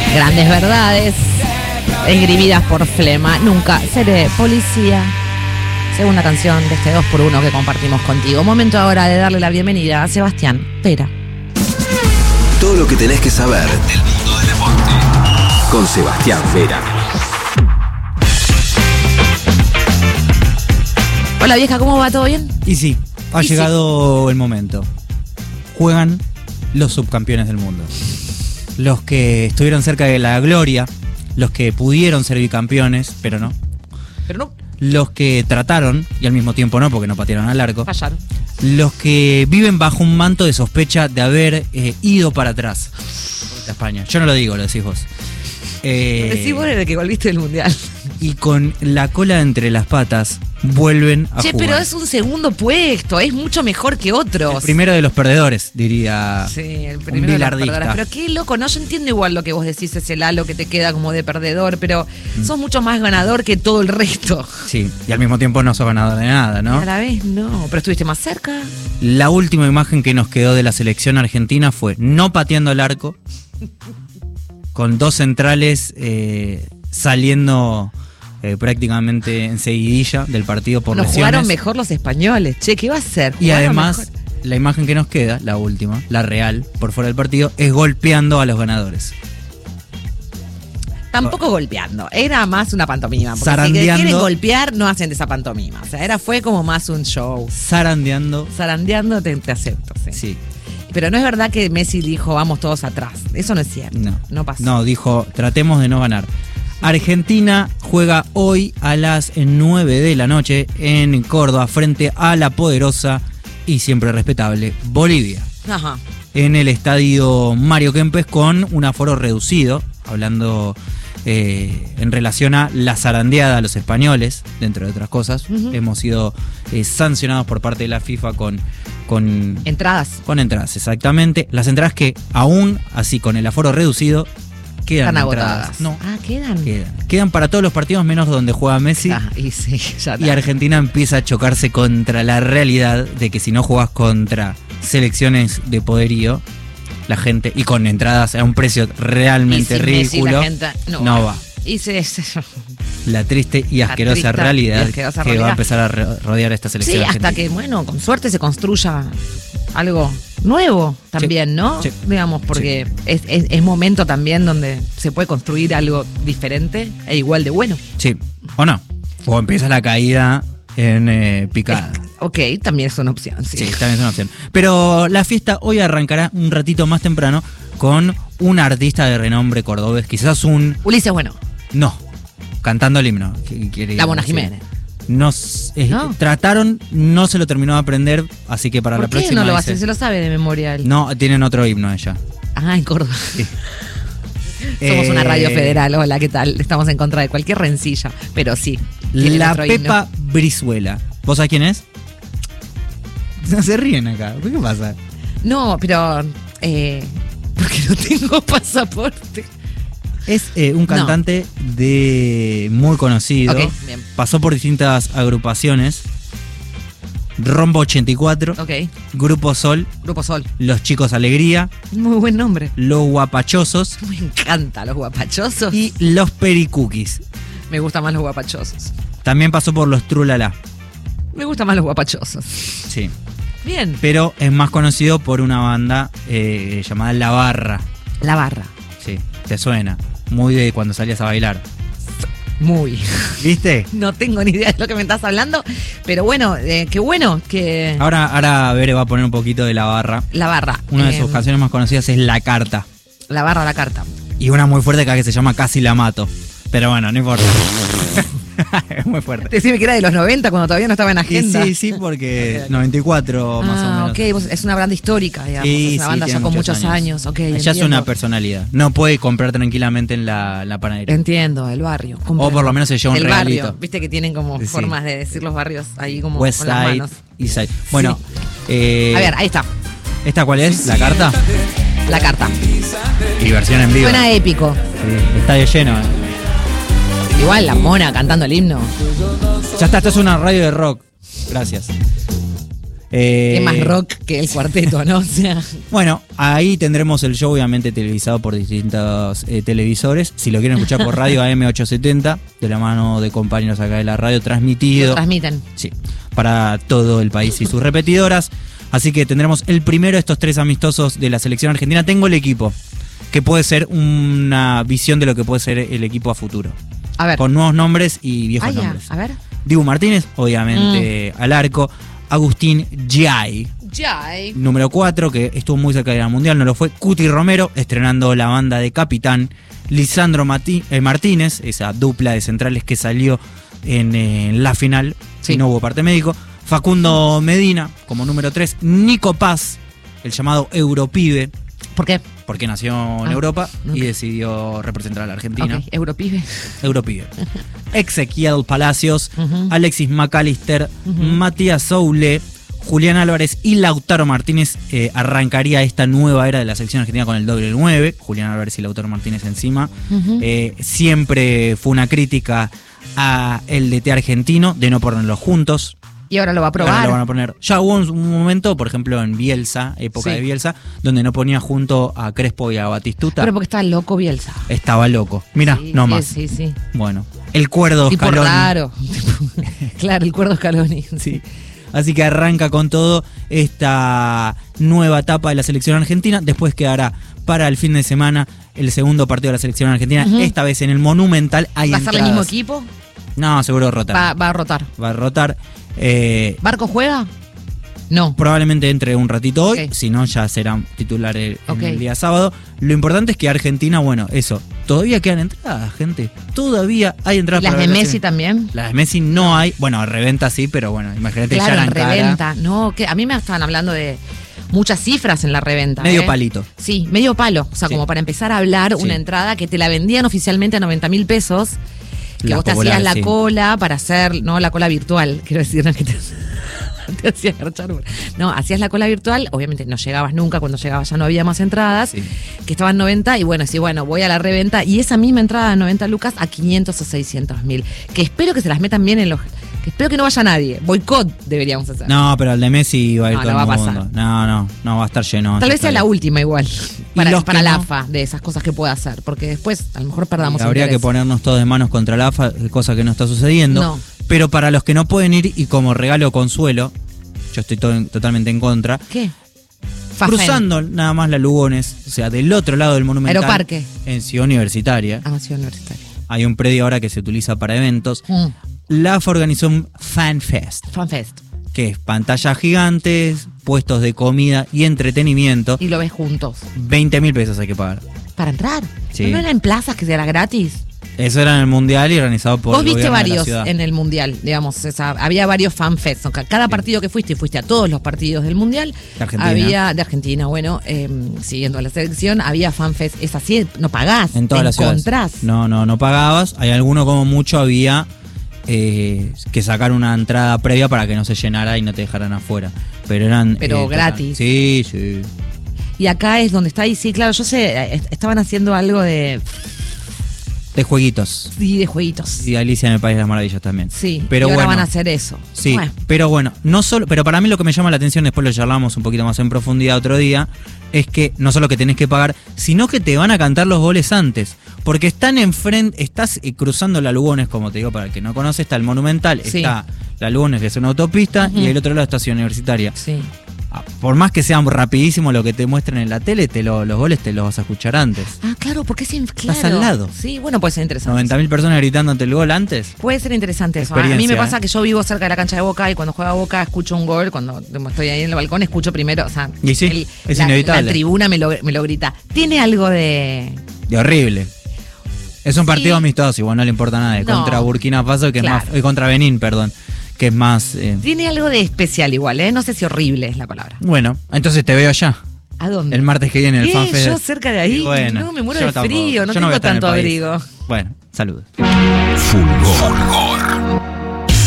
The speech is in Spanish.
Grandes verdades esgrimidas por Flema. Nunca seré policía. Segunda canción de este 2x1 que compartimos contigo. Momento ahora de darle la bienvenida a Sebastián Pera. Todo lo que tenés que saber del mundo del deporte con Sebastián Pera. Hola vieja, ¿cómo va? ¿Todo bien? Y sí, ha llegado el momento. Juegan los subcampeones del mundo. Los que estuvieron cerca de la gloria, los que pudieron ser bicampeones, pero no. Los que trataron, y al mismo tiempo no, porque no patearon al arco. Fallaron. Los que viven bajo un manto de sospecha de haber ido para atrás de España. Yo no lo digo, lo decís vos. Lo decís vos desde que volviste del Mundial. Y con la cola entre las patas vuelven a jugar. Pero es un segundo puesto, es mucho mejor que otros. El primero de los perdedores, diría. Sí, el primero de los perdedores. Pero qué loco, ¿no? Yo entiendo igual lo que vos decís, ese halo que te queda como de perdedor, pero sos mucho más ganador que todo el resto. Sí, y al mismo tiempo no sos ganador de nada, ¿no? A la vez no, pero estuviste más cerca. La última imagen que nos quedó de la selección argentina fue no pateando el arco, con dos centrales saliendo prácticamente en seguidilla del partido por lesiones. Jugaron mejor los españoles. Che, ¿qué va a hacer? Y además, la imagen que nos queda, la última, la real, por fuera del partido, es golpeando a los ganadores. Tampoco golpeando, era más una pantomima. Porque Zarandeando. si quieren golpear, no hacen de esa pantomima. O sea, fue como más un show. Zarandeando. Zarandeando te acepto, sí. Sí. Pero no es verdad que Messi dijo, vamos todos atrás. Eso no es cierto. No pasó. No, dijo, tratemos de no ganar. Argentina juega hoy a las 9 de la noche en Córdoba frente a la poderosa y siempre respetable Bolivia. Ajá. En el estadio Mario Kempes con un aforo reducido, hablando en relación a la zarandeada a los españoles, dentro de otras cosas. Hemos sido sancionados por parte de la FIFA con entradas. Con entradas, exactamente. Las entradas que aún así con el aforo reducido quedan están entradas. agotadas. No. Quedan. Quedan para todos los partidos menos donde juega Messi. Y sí, ya y Argentina empieza a chocarse contra la realidad de que si no jugás contra selecciones de poderío, la gente, y con entradas a un precio realmente ridículo, Messi, la gente no va. La triste y asquerosa realidad que va a empezar a rodear esta selección argentina. Hasta que, con suerte se construya algo nuevo también, ¿no? Sí. Digamos, porque es momento también donde se puede construir algo diferente e igual de bueno. Sí, o no. O empieza la caída en picada. Ok, también es una opción, sí. Sí, también es una opción. Pero la fiesta hoy arrancará un ratito más temprano con un artista de renombre cordobés, quizás un... Ulises Bueno. No, cantando el himno. La Mona Jiménez. ¿No? Trataron, no se lo terminó de aprender, así que para la próxima... ¿Por qué no lo hacen? Se lo sabe de memoria él. No, tienen otro himno ella. En Córdoba. Sí. Somos una radio federal, hola, ¿qué tal? Estamos en contra de cualquier rencilla, pero sí. La Pepa Brizuela. ¿Vos sabés quién es? No se ríen acá. ¿Qué pasa? No, pero... porque no tengo pasaporte. Es un cantante muy conocido. Okay, bien. Pasó por distintas agrupaciones. Rombo 84. Okay. Grupo Sol. Los Chicos Alegría. Muy buen nombre. Los Guapachosos. Me encanta los Guapachosos. Y los Pericookies. Me gustan más los Guapachosos. También pasó por los Trulala. Me gustan más los Guapachosos. Sí. Bien. Pero es más conocido por una banda llamada La Barra. La Barra. Sí, te suena. Muy de cuando salías a bailar. Muy. ¿Viste? No tengo ni idea de lo que me estás hablando, pero bueno, qué bueno que... Ahora Bere va a poner un poquito de La Barra. La Barra. Una de sus canciones más conocidas es La Carta. La Barra, La Carta. Y una muy fuerte que se llama Casi la mato. Pero bueno, no importa. Es muy fuerte. Decime que era de los 90 cuando todavía no estaba en agenda. Sí, porque 94 más o menos. Ok, es una banda histórica, digamos. Sí, es una banda ya con muchos años. Okay, ya es una personalidad. No puede comprar tranquilamente en la panadería. Entiendo, el barrio. O por lo menos se lleva un regalito. Barrio, viste que tienen como formas de decir los barrios ahí como West con las Side, manos. East Side. Bueno, a ver, ahí está. ¿Esta cuál es? ¿La Carta? La Carta. Y versión en vivo. Suena épico. Sí, estadio lleno. Igual la Mona cantando el himno. Ya está, esto es una radio de rock. Gracias. Es más rock que el cuarteto, ¿no? O sea, Bueno, ahí tendremos el show, obviamente televisado por distintos televisores. Si lo quieren escuchar por radio, AM870, de la mano de compañeros acá de la radio, transmitido. lo transmiten. Sí, para todo el país y sus repetidoras. Así que tendremos el primero de estos 3 amistosos de la selección argentina. Tengo el equipo, que puede ser una visión de lo que puede ser el equipo a futuro. A ver. Con nuevos nombres y viejos Ya, nombres. a ver. Dibu Martínez, obviamente, al arco. Agustín Giai, número 4, que estuvo muy cerca de la Mundial, no lo fue. Cuti Romero, estrenando la banda de capitán. Lisandro Martínez, esa dupla de centrales que salió en la final, Sí. y no hubo parte médico. Facundo Medina, como número 3. Nico Paz, el llamado Europibe, ¿Por qué? porque nació en Europa y decidió representar a la Argentina. Ok, Europibe. Europibe. Ezequiel Palacios, Ujú. Alexis McAllister, Matías Soule, Julián Álvarez y Lautaro Martínez arrancaría esta nueva era de la selección argentina con el doble 9. Julián Álvarez y Lautaro Martínez encima. Ujú. Siempre fue una crítica a el DT argentino de no ponerlos juntos. Y ahora lo va a Ahora probar. lo van a poner. Ya hubo un momento, por ejemplo, en Bielsa, época Sí. de Bielsa, donde no ponía junto a Crespo y a Batistuta. Pero porque está loco Bielsa. Estaba loco. Mira, Sí, no sí, más. Sí. Bueno, el cuerdo Tipo Scaloni. raro. Claro, el cuerdo Scaloni. Sí. Así que arranca con todo esta nueva etapa de la selección argentina. Después quedará para el fin de semana el segundo partido de la selección argentina. Ujú. Esta vez en el Monumental hay ¿Va a ser el entradas. mismo equipo? No, seguro rotar. Va a rotar. Va a rotar. ¿Barco juega? No. Probablemente entre un ratito hoy, Ok. si no ya será titular Ok. el día sábado. Lo importante es que Argentina, bueno, eso, todavía quedan entradas, gente. Todavía hay entradas. ¿Las para de ver la Messi selección. también? Las de Messi no hay. Bueno, reventa sí, pero bueno, imagínate Claro, ya en la cara. reventa. No, que a mí me estaban hablando de muchas cifras en la reventa. Medio palito. Sí, medio palo. O sea, Sí. como para empezar a hablar, Sí. una entrada que te la vendían oficialmente a 90.000 pesos. Que Las vos te hacías populares, la sí. cola para hacer, no la cola virtual, quiero decir, no es que te hacías garchar. No, hacías la cola virtual, obviamente no llegabas nunca, cuando llegabas ya no había más entradas, Sí. que estaban 90, y bueno, sí, bueno, voy a la reventa, y esa misma entrada de 90 lucas a 500 o 600.000, que espero que se las metan bien en los... que espero que no vaya nadie, boicot deberíamos hacer. No, pero el de Messi va a ir No, todo no el va a mundo. pasar. No va a estar lleno. Tal ya vez sea está la bien. última igual, los para que la no- AFA, de esas cosas que pueda hacer, porque después a lo mejor perdamos Habría interés. que ponernos todos de manos contra la AFA, cosa que no está sucediendo. No. Pero para los que no pueden ir y como regalo consuelo, yo estoy totalmente en contra. ¿Qué? Fafen. Cruzando nada más la Lugones, o sea, del otro lado del Monumental. Aeroparque. En Ciudad Universitaria. Ah, Ciudad Universitaria. Hay un predio ahora que se utiliza para eventos. Mm. La AFA organizó un Fan Fest, FanFest. que es pantallas gigantes, puestos de comida y entretenimiento. Y lo ves juntos. 20.000 pesos hay que pagar. Para entrar. Sí. ¿No era en plazas que era gratis? Eso era en el Mundial y organizado por Vos el viste gobierno de la varios ciudad. en el Mundial, digamos. Había varios fanfests. ¿No? Cada partido que fuiste a todos los partidos del Mundial. De Argentina. Había, de Argentina, bueno, siguiendo la selección, había fanfest. Es así, no pagás. En todas te las ciudades. encontrás. No pagabas. Hay alguno como mucho había que sacar una entrada previa para que no se llenara y no te dejaran afuera. Pero eran... Pero gratis. Sí, sí. Y acá es donde está ahí, sí, claro, yo sé, estaban haciendo algo de jueguitos. sí, de jueguitos. Y Alicia en el País de las Maravillas también. Sí, pero y ahora bueno, van a hacer eso. Sí, Bueno, pero bueno, no solo, pero para mí lo que me llama la atención, después lo charlamos un poquito más en profundidad otro día, es que no solo que tenés que pagar, sino que te van a cantar los goles antes. Porque están enfrente, estás cruzando la Lugones, como te digo, para el que no conoce, está el Monumental, Sí. está la Lugones, que es una autopista, Ujú. y el otro lado está Ciudad Universitaria. sí. Por más que sean rapidísimo lo que te muestren en la tele, los goles te los vas a escuchar antes. Ah, claro, porque es claro. Estás al lado. Sí, bueno, puede ser interesante. 90.000 personas gritándote el gol antes. Puede ser interesante eso. A mí Experiencia, me pasa ¿eh? que yo vivo cerca de la cancha de Boca y cuando juega Boca escucho un gol, cuando estoy ahí en el balcón escucho primero, o sea, Y sí, es la inevitable. tribuna me lo grita. Tiene algo de... De horrible. Es un partido Sí. amistoso, igual no le importa nada. No. Contra Burkina Faso, que Claro. es más. Contra Benín, perdón. Que es más. Tiene algo de especial igual, ¿eh? No sé si horrible es la palabra. Bueno, entonces te veo allá. ¿A dónde? El martes que viene en el ¿Qué? FanFest. ¿Yo cerca de ahí? Y bueno, No, me muero yo de tampoco. frío, no Yo voy tengo a estar en el tanto país. abrigo. Bueno, saludos. Fulgor.